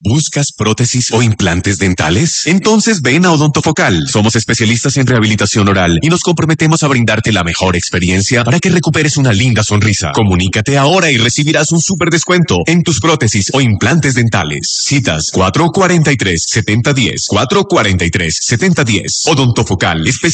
¿Buscas prótesis o implantes dentales? Entonces ven a Odontofocal. Somos especialistas en rehabilitación oral y nos comprometemos a brindarte la mejor experiencia para que recuperes una linda sonrisa. Comunícate ahora y recibirás un súper descuento en tus prótesis o implantes dentales. Citas 443-7010, 443-7010. Odontofocal,